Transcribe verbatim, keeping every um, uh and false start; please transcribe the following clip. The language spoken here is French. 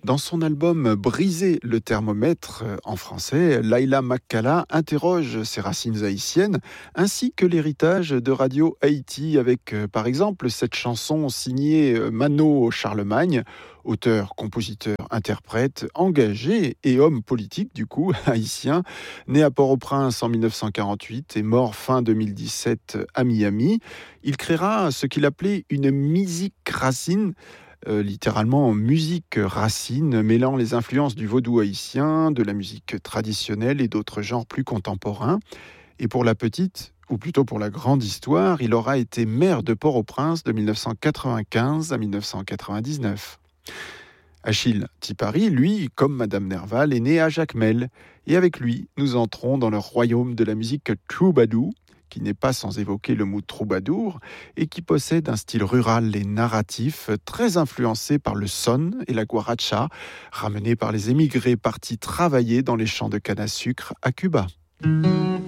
Dans son album Briser le thermomètre en français, Laila Makkala interroge ses racines haïtiennes ainsi que l'héritage de Radio Haïti avec par exemple cette chanson signée Mano Charlemagne, auteur, compositeur, interprète, engagé et homme politique du coup haïtien, né à Port-au-Prince en dix-neuf cent quarante-huit et mort fin deux mille dix-sept à Miami. Il créera ce qu'il appelait une musique racine, Euh, littéralement musique racine, mêlant les influences du vaudou haïtien, de la musique traditionnelle et d'autres genres plus contemporains. Et pour la petite, ou plutôt pour la grande histoire, il aura été maire de Port-au-Prince de dix-neuf cent quatre-vingt-quinze à dix-neuf cent quatre-vingt-dix-neuf. Achille Tipari, lui, comme Madame Nerval, est né à Jacmel. Et avec lui, nous entrons dans le royaume de la musique troubadour, qui n'est pas sans évoquer le mot troubadour, et qui possède un style rural et narratif très influencé par le son et la guaracha, ramenés par les émigrés partis travailler dans les champs de canne à sucre à Cuba.